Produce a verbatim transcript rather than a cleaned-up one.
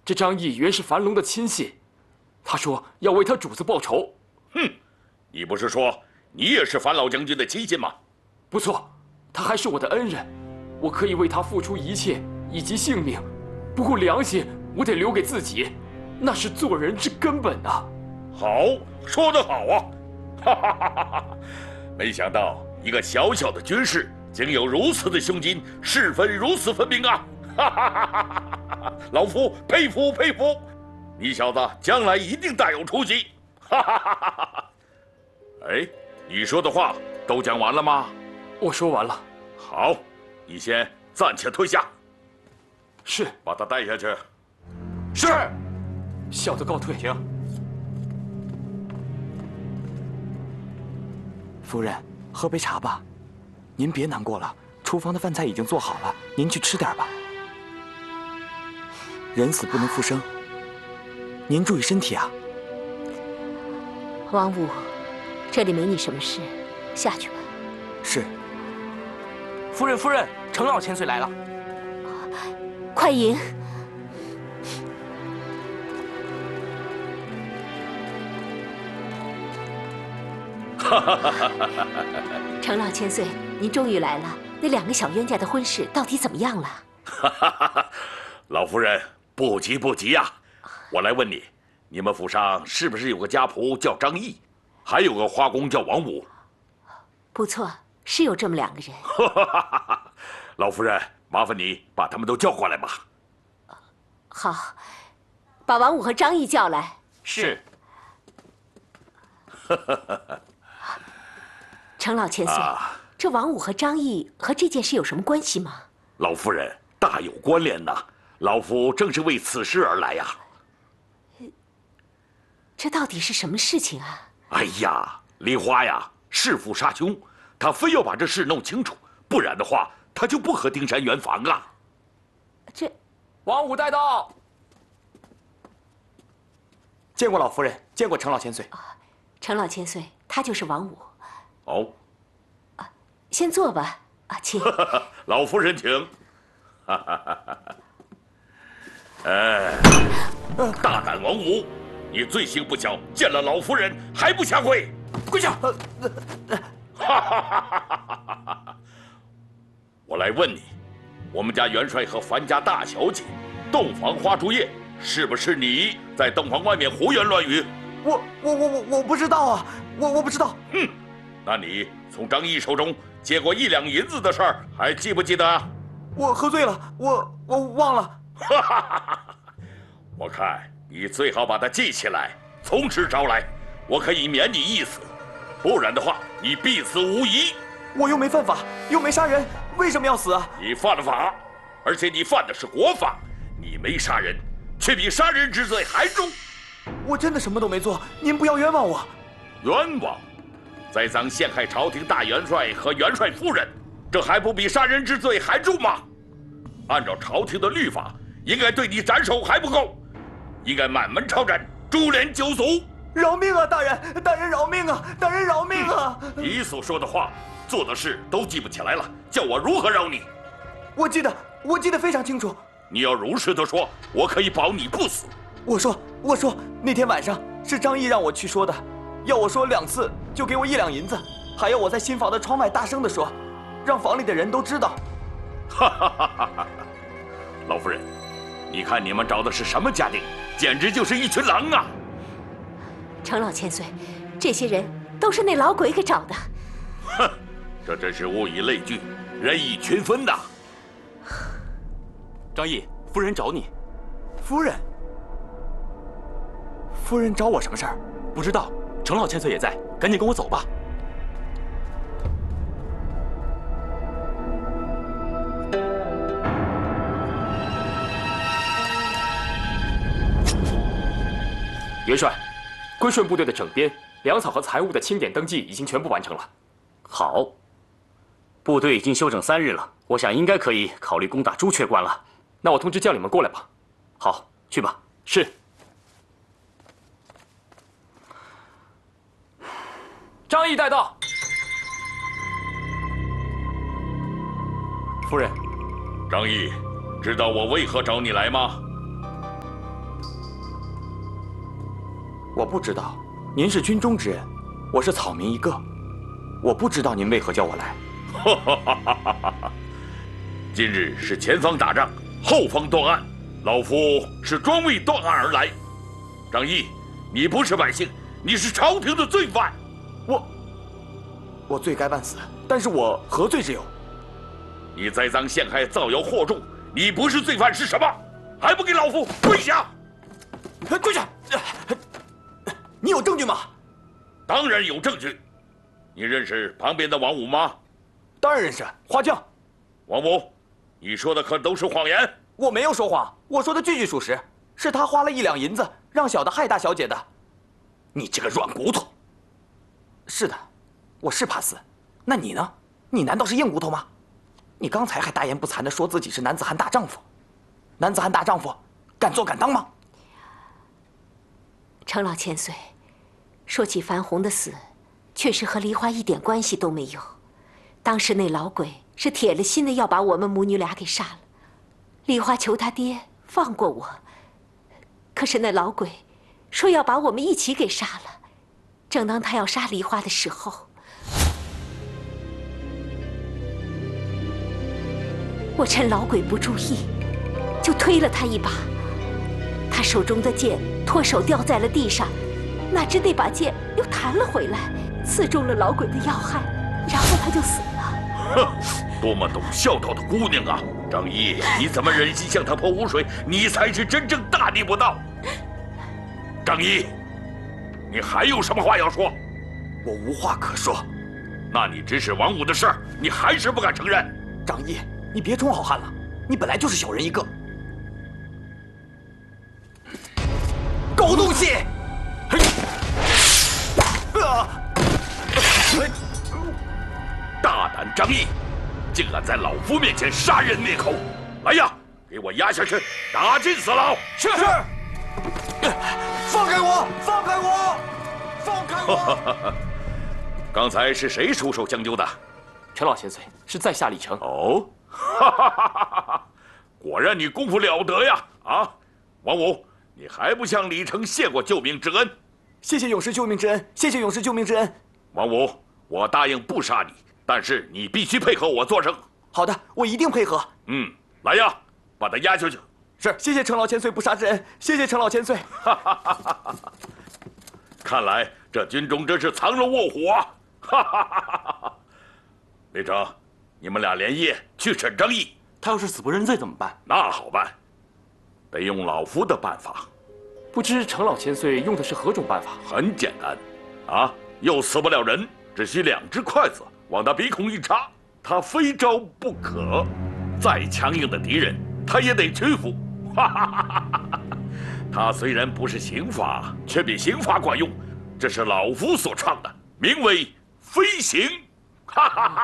这张毅原是樊龙的亲信，他说要为他主子报仇。 哼，你不是说你也是樊老将军的亲信吗？ 不错，他还是我的恩人，我可以为他付出一切以及性命。不过良心，我得留给自己，那是做人之根本啊。 好，说得好啊！哈哈哈哈哈！没想到一个小小的军士，竟有如此的胸襟，是非如此分明啊！哈哈哈哈哈！老夫佩服佩服，你小子将来一定大有出息！哈哈哈哈哈！哎，你说的话都讲完了吗？ 我说完了。 好，你先暂且退下。 是， 把他带下去。 是。小的告退。 停。夫人，喝杯茶吧。您别难过了，厨房的饭菜已经做好了，您去吃点吧。人死不能复生，您注意身体啊。 王武，这里没你什么事，下去吧。 是。 夫人，夫人，程老千岁来了。 快迎。 哈哈哈哈哈！ 程老千岁，您终于来了。那两个小冤家的婚事到底怎么样了？ 哈哈哈哈！老夫人，不急不急呀。我来问你，你们府上是不是有个家仆叫张毅，还有个花工叫王武？ 不错，是有这么两个人。 哈哈哈哈！老夫人，麻烦你把他们都叫过来吧。 好，把王武和张毅叫来。 是。 哈哈哈哈！ 程老千岁，啊、这王武和张毅和这件事有什么关系吗？ 老夫人，大有关联呐！老夫正是为此事而来呀。 这到底是什么事情啊？ 哎呀，梨花呀，弑父杀兄，他非要把这事弄清楚，不然的话，他就不和丁山圆房啊。 这， 王武带到。 见过老夫人，见过程老千岁。 啊，程老千岁，他就是王武。 哦， 啊，先坐吧，啊，请。 老夫人请。哎，大胆王武，你罪行不小，见了老夫人还不下跪？ 跪下！ 我来问你，我们家元帅和樊家大小姐洞房花烛夜，是不是你在洞房外面胡言乱语？ 我我我我我不知道啊，我我不知道。 哼，那你从张毅手中借过一两银子的事儿，还记不记得啊？ 我喝醉了，我我忘了。 我看你最好把它记起来，从实招来，我可以免你一死，不然的话，你必死无疑。 我又没犯法，又没杀人，为什么要死啊？ 你犯了法，而且你犯的是国法，你没杀人，却比杀人之罪还重。 我真的什么都没做，您不要冤枉我。 冤枉？栽赃陷害朝廷大元帅和元帅夫人，这还不比杀人之罪还重吗？按照朝廷的律法，应该对你斩首还不够，应该满门抄斩，株连九族。 饶命啊，大人！大人饶命啊！大人饶命啊！ 你所说的话、做的事都记不起来了，叫我如何饶你？ 我记得，我记得非常清楚。 你要如实的说，我可以保你不死。 我说，我说，那天晚上是张毅让我去说的，要我说两次就给我一两银子，还要我在新房的窗外大声的说，让房里的人都知道。 哈哈哈哈哈！老夫人，你看你们找的是什么家丁？简直就是一群狼啊！ 程老千岁，这些人都是那老鬼给找的。 哼，这真是物以类聚，人以群分呐！ 张毅，夫人找你。 夫人？夫人找我什么事儿？ 不知道。程老千岁也在，赶紧跟我走吧。 元帅，归顺部队的整编、粮草和财物的清点登记已经全部完成了。 好，部队已经休整三日了，我想应该可以考虑攻打朱雀关了。 那我通知将领们过来吧。 好，去吧。 是。张毅带到。 夫人， 张毅，知道我为何找你来吗？ 我不知道，您是军中之人，我是草民一个，我不知道您为何叫我来。 今日是前方打仗，后方断案，老夫是专为断案而来。张毅，你不是百姓，你是朝廷的罪犯。 我，我罪该万死，但是我何罪之有？ 你栽赃陷害，造谣惑众，你不是罪犯是什么？还不给老夫跪下！ 跪下！你有证据吗？ 当然有证据。你认识旁边的王五吗？ 当然认识，花匠。 王五，你说的可都是谎言。 我没有说谎，我说的句句属实。是他花了一两银子让小的害大小姐的。 你这个软骨头！ 是的，我是怕死。那你呢？你难道是硬骨头吗？你刚才还大言不惭地说自己是男子汉大丈夫，男子汉大丈夫，敢做敢当吗？ 程老千岁，说起樊红的死，确实和梨花一点关系都没有。当时那老鬼是铁了心的要把我们母女俩给杀了。梨花求他爹放过我，可是那老鬼说要把我们一起给杀了。正当他要杀梨花的时候，我趁老鬼不注意，就推了他一把，他手中的剑脱手掉在了地上，哪知那把剑又弹了回来，刺中了老鬼的要害，然后他就死了。 哼，多么懂孝道的姑娘啊！张毅，你怎么忍心向他泼污水？你才是真正大逆不道！张毅，你还有什么话要说？ 我无话可说。 那你指使王五的事儿，你还是不敢承认？ 张毅，你别充好汉了，你本来就是小人一个。狗东西！啊！ 大胆张毅，竟敢在老夫面前杀人灭口！来呀，给我押下去，打进死牢！ 是是。放开我！放开我！放开我！ 刚才是谁出手相救的？ 陈老千岁，是在下李成。 哦，哈哈哈哈哈！果然你功夫了得呀！啊，王五，你还不向李成谢过救命之恩？ 谢谢勇士救命之恩，谢谢勇士救命之恩。 王五，我答应不杀你，但是你必须配合我作证。 好的，我一定配合。 嗯，来呀，把他押下去。 是，谢谢程老千岁不杀之恩，谢谢程老千岁。 哈哈哈哈哈！看来这军中真是藏龙卧虎啊！哈哈哈哈哈！李成，你们俩连夜去审张毅。 他要是死不认罪怎么办？ 那好办，得用老夫的办法。 不知程老千岁用的是何种办法？ 很简单，啊，又死不了人，只需两只筷子往他鼻孔一插，他非招不可。再强硬的敌人，他也得屈服。哈哈哈哈哈！他虽然不是刑法，却比刑法管用。这是老夫所创的，名为飞行。哈哈哈！